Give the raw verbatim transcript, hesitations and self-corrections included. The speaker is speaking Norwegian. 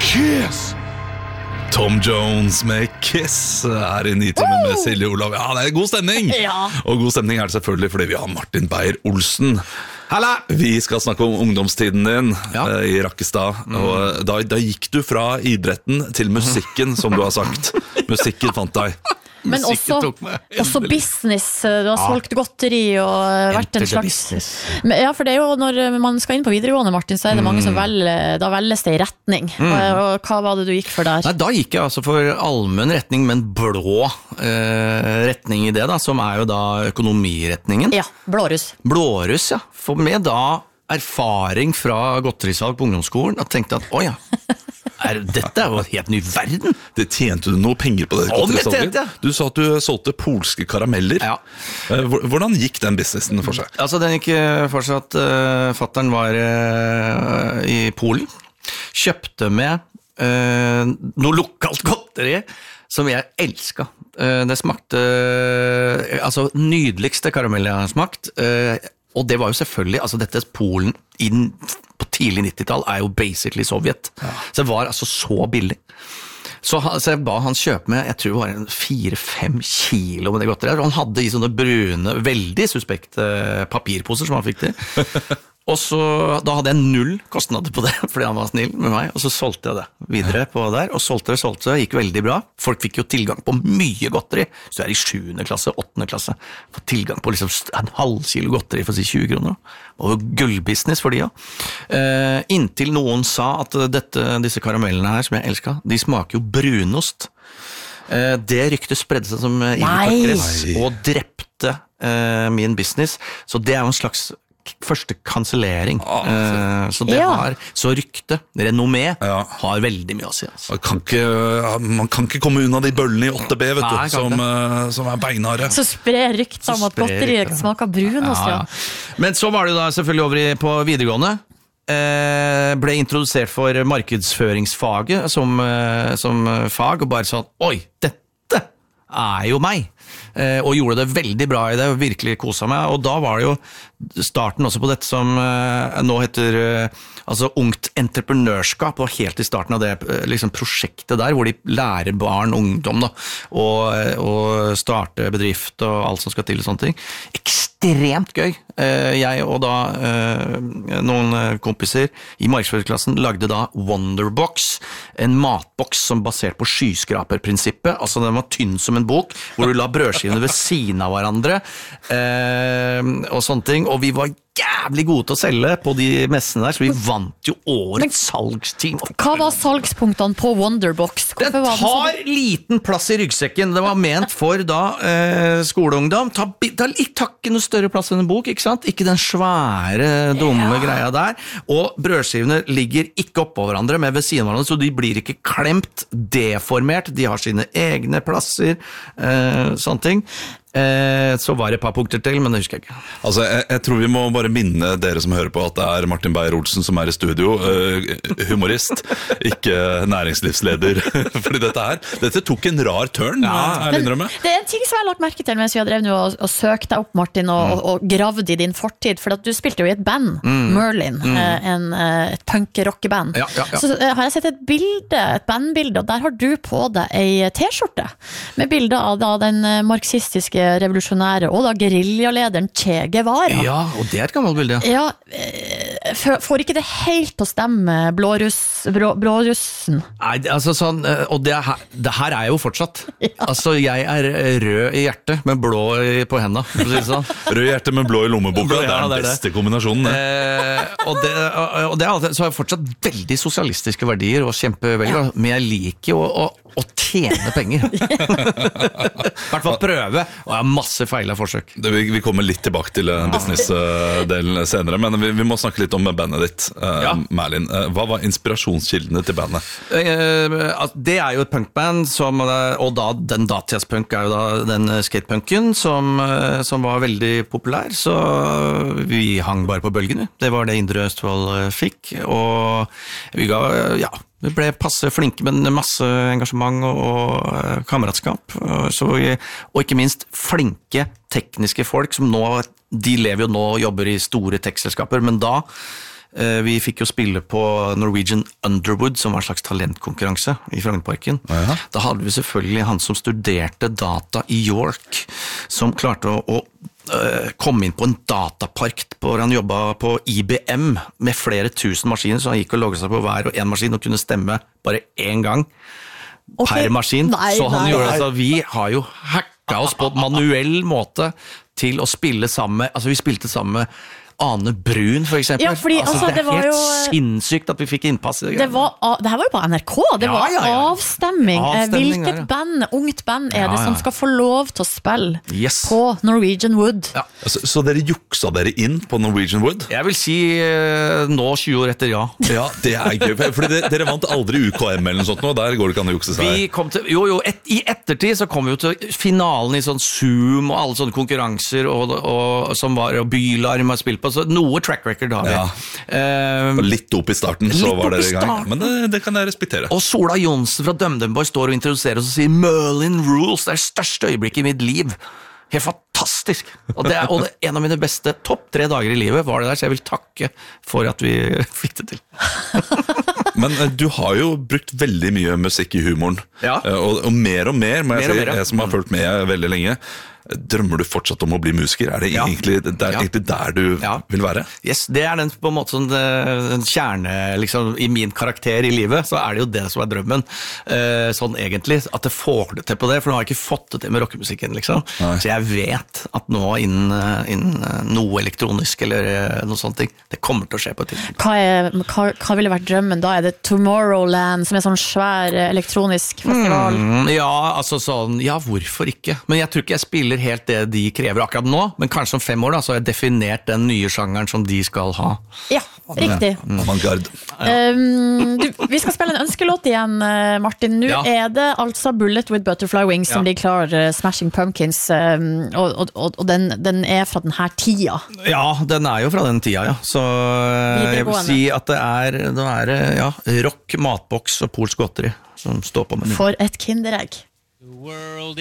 Kiss! Tom Jones med Kiss er i Nitimen med Silje Olav. Ja, det er god stemning! Ja. Og god stemning er det selvfølgelig fordi vi har Martin Beyer-Olsen. Halla! Vi skal snakke om ungdomstiden din Ja. eh, i Rakkestad. Og da, da gikk du fra idretten til musikken, som du har sagt. Musikken fant deg. Men Musikken også, tok meg. også business. Du har solgt godteri og vært Enter en the slags business. Men, ja, for det er jo når man skal inn på videregående, Martin, så er det mange som velger, da velges det i retning. Og, og hva var det du gikk for der? Nei, da gikk jeg altså for allmenn retning, men blå eh, retning i det, da, som er jo da økonomiretningen. Ja, blårus. Blåruss, ja. For med da erfaring fra godterisalg på ungdomsskolen, og tenkte at, åja, er, dette er jo en helt ny verden. Det tjente du noe penger på det? Å, det godterisalget? tjente jeg. Du sa at du solgte polske karameller. Ja. Eh, hvor- Hvordan gikk den businessen for seg? Altså, den gikk eh, for seg at uh, fatteren var eh, i Polen, kjøpte med eh, noe lokalt godteri som jeg elsket. Eh, det smakte, eh, altså, nydeligste karamell jeg har smakt, eh, og det var jo selvfølgelig, altså dette Polen inn på tidlig nittitall er jo basically Sovjet. Så det var altså så billig. Så, han, så jeg ba han kjøpe med, jeg tror det var en fire-fem kilo med det godteriet, og han hadde i sånne brune, veldig suspekte papirposer som han fikk til. Og så, da hadde jeg null kostnader på det, fordi han var snill med meg, og så solgte jeg det videre på der, og solgte det, solgte det, gikk veldig bra. Folk fikk jo tilgang på mye godteri, så jeg er i sjuende klasse, åttende klasse, får tilgang på liksom en halv kilo godteri for å si tjue kroner, og gullbusiness for de, ja. Eh, inntil noen sa at dette, disse karamellene her, som jeg elsket, de smaker jo brunost. Eh, det ryktet spredde seg som ildpakkres, og drepte eh, min business, så det er jo en slags første kansellering. Uh, så det Ja. har, så rykte, renommé, Ja. har veldig mye å si. Altså. Man kan, ikke, man kan ikke komme unna de bøllene i åtte B, vet Nei, du, kan som, ikke. eh, som er beinharde. Så sprer rykter om at sprer godteriet rykter. smaker brunost, ja. Ja, ja. Men så var det jo da selvfølgelig over i, på videregående. Eh, ble introdusert for markedsføringsfaget som, eh, som fag, og bare sånn, oi, dette er jo meg. Eh, og gjorde det veldig bra i det, og virkelig koset meg. Og da var det jo starten også på dette som eh, nå heter eh, altså ungt entreprenørskap, og helt i starten av det eh, liksom prosjektet der, hvor de lærer barn og ungdom da, og, og starte bedrift og alt som skal til og sånne ting. Ekstremt gøy. Eh, jeg og da eh, noen kompiser i markedsføringsklassen lagde da Wonderbox, en matboks som basert på skyskraperprinsippet, altså den var tynn som en bok, hvor du la brødskivene ved siden av hverandre, eh, og sånne ting, og vi var jævlig gode til å selge på de messene der, så vi vant jo årets salgsteam. Hva var salgspunktene på Wonderbox? Den Hvorfor var den så- tar liten plass i ryggsekken. Det var ment for da eh, skoleungdom. Ta, bi- ta litt takke noe større plass enn en bok, ikke sant? Ikke den svære, dumme Ja. greia der. Og brødskivene ligger ikke oppå hverandre, men ved siden av hverandre, så de blir ikke klemt, deformert. De har sine egne plasser, eh, sånne ting. Eh, så var det et par punkter til, men det husker jeg ikke. Altså, jeg, jeg tror vi må bare minne dere som hører på at det er Martin Beyer-Olsen som er i studio, eh, humorist, ikke næringslivsleder, fordi dette her, dette tok en rar turn, ja, jeg vil innrømme. Det er en ting som jeg har lagt merke til mens vi har drevet nå og, og søkt deg opp, Martin, og, og, og gravd i din fortid, for at du spilte jo i et band, Merlin, eh, en, eh, et punk-rockeband. Ja, ja, ja. Så eh, har jeg sett et bilde, et bandbilde, og der har du på deg ei T-skjorte, med bilder av da, den eh, marxistiske revolusjonære, og da guerillalederen Che Guevara. Ja, og det er et gammelt bilde. Ja, eh, f- får ikke det helt til å stemme blåruss, blå, blårussen? Nei, det- altså sånn, eh, og det, her, det her er jo fortsatt. Altså, jeg er rød i hjertet, med blå i- på hendene, for å si det sånn. Rød hjerte med blå i lommeboka, Blå, det ja, er den det er det. beste kombinasjonen. det. Eh, og det, og det er alltid, så har jeg fortsatt veldig sosialistiske verdier, og kjempeveldig, men jeg liker jo å, å tjene penger. I hvert fall prøve, og jeg har masse feil av forsøk. Det, vi, vi kommer litt tilbake til eh, business-delen senere, men vi, vi må snakke litt om bandet ditt, eh, Ja. Merlin. Eh, hva var inspirasjonskildene til bandet? Eh, at det er jo et punkband, som, og da den datidspunk er jo da den skatepunken som, eh, som var veldig populær, så vi hang bare på bølgene. Det var det Indre Østfold eh, fikk, og vi ga, ja, vi ble passe flinke, men masse engasjement og, og eh, kameratskap, og, så vi, og ikke minst flinke tekniske folk som nå, de lever jo nå og jobber i store tekstselskaper, men da Eh, vi fikk jo spille på Norwegian Underwood, som var en slags talentkonkurranse i Frognerparken. Ja. Da hadde vi selvfølgelig han som studerte data i York, som klarte å, å uh, komme inn på en datapark hvor han jobbet på I B M med flere tusen maskiner, så han gikk og logget seg på hver og en maskin og kunne stemme bare en gang Okay. per maskin. Nei, så han nei, gjorde nei. det, så vi har jo hacka oss på en manuell måte til å spille sammen med, altså vi spilte sammen med Ane Brun, for eksempel. Ja, fordi, altså, det er det var helt jo- sinnssykt at vi fikk innpass i det. Det, var, det her var jo på N R K, det Ja, var ja, ja. avstemming. Eh, Avstemming Hvilket der, ja. band, ungt band er Ja, det som ja. skal få lov til å spille Yes. på Norwegian Wood? Ja. Så, så dere juksa dere inn på Norwegian Wood? Jeg vil si eh, nå tjue år etter, ja. Ja, det er gøy. Fordi dere, dere vant aldri U K M eller noe sånt nå, der går det ikke an å jukse seg. Vi kom til, jo, jo, et, I ettertid så kom vi jo til finalen i sånn Zoom og alle sånne konkurranser og, og, som var, og Bylarm har spilt på, så noe track record har vi. Ja. Eh, Og litt opp i starten, så Litt var opp i dere i gang. starten. Men det, det kan jeg respektere. Og Sola Jonsen fra DumDum Boy står og introduserer oss og sier Merlin Rules, det er det største øyeblikket i mitt liv. Helt fantastisk. Og, det er, og det, en av mine beste topp tre dager i livet var det der, så jeg vil takke for at vi fikk det til. Men eh, du har jo brukt veldig mye musikk i humoren. Ja. Eh, Og, og mer og mer, må jeg Mer og si, mer, ja. jeg som har fulgt med veldig lenge. Drømmer du fortsatt om å bli musiker? Er det Ja. egentlig, det er Ja. egentlig der du Ja. vil være? Yes, det er den på en måte sånn det- den kjerne, liksom, i min karakter i livet, så er det jo det som er drømmen. Eh, sånn egentlig, at det får det til på det, for nå har jeg ikke fått det til med rockemusikken, liksom. Nei. Så jeg vet at nå innen, innen noe elektronisk eller eh, noe sånt ting, det kommer til å skje på et tidspunkt. Hva, er, hva, hva ville vært drømmen? Da er det Tomorrowland, som er sånn svær eh, elektronisk festival. Mm, ja, altså sånn, ja, hvorfor ikke? Men jeg tror ikke jeg spiller helt det de krever akkurat nå, men kanskje om fem år da, så har jeg definert den nye sjangeren som de skal ha. Ja, riktig. Avantgarde. Um, du, vi skal spille en ønskelåt igjen, eh, Martin. Nå Ja. er det altså Bullet with Butterfly Wings som Ja. blir klar, eh, Smashing Pumpkins, um, og, og, og den, den er fra denne tida. Ja, den er jo fra den tida, ja. Så eh, jeg vil Videregående. si at det er, det er eh, ja, rock, matboks og polsk godteri som står på menyen. For et kinderegg.